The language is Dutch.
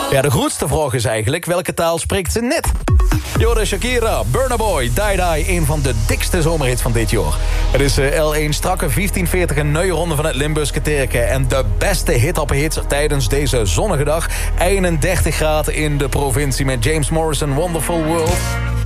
Ja, de grootste vraag is eigenlijk, welke taal spreekt ze net? Jorde Shakira, Burna Boy, Die Die, een van de dikste zomerhits van dit jaar. Het is L1 strakke 1540 een nieuwe ronde van het Limburgse Terken. En de beste hit-hits tijdens deze zonnige dag. 31 graden in de provincie met James Morrison, Wonderful World.